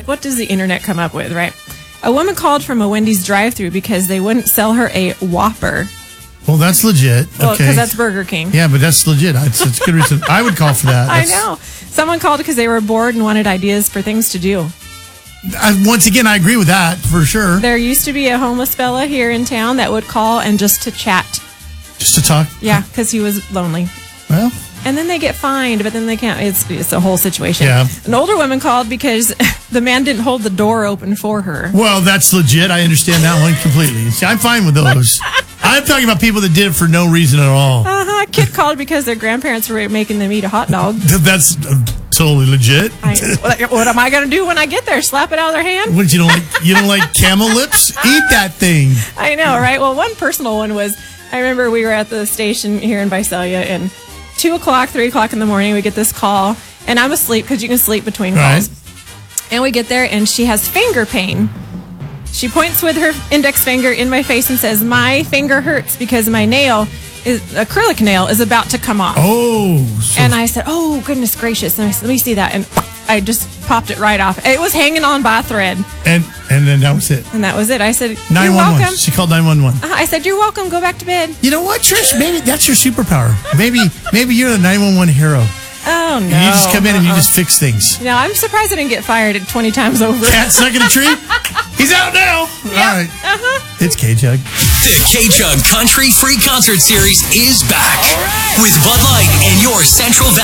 what does the internet come up with, right? A woman called from a Wendy's drive-thru because they wouldn't sell her a Whopper. Well, that's legit. Well, okay. because that's Burger King. Yeah, but that's legit. It's good reason. I would call for that. I know. Someone called because they were bored and wanted ideas for things to do. Once again, I agree with that for sure. There used to be a homeless fella here in town that would call and just to chat. Just to talk? Yeah, because he was lonely. Well. And then they get fined, but then they can't. It's a whole situation. Yeah. An older woman called because the man didn't hold the door open for her. Well, that's legit. I understand that one completely. See, I'm fine with those. I'm talking about people that did it for no reason at all. A kid called because their grandparents were making them eat a hot dog. That's totally legit. What am I going to do when I get there? Slap it out of their hand? What, you don't like camel lips? Eat that thing. I know, right? Well, one personal one was, I remember we were at the station here in Visalia, and 2 o'clock, 3 o'clock in the morning, we get this call, and I'm asleep because you can sleep between calls. Right. And we get there, and she has finger pain. She points with her index finger in my face and says, "My finger hurts because my acrylic nail is about to come off." Oh. And I said, "Oh, goodness gracious." And I said, "Let me see that." And I just popped it right off. It was hanging on by a thread. And then that was it. And that was it. I said, "You're 911. welcome." She called 911. I said, "You're welcome. Go back to bed." You know what, Trish? Maybe that's your superpower. Maybe you're the 911 hero. Oh, no. And you just come in and you just fix things. No, I'm surprised I didn't get fired 20 times over. Cat stuck in a tree? He's out now. Yep. All right. It's K-Jug. The K-Jug Country Free Concert Series is back with Bud Light and your Central Valley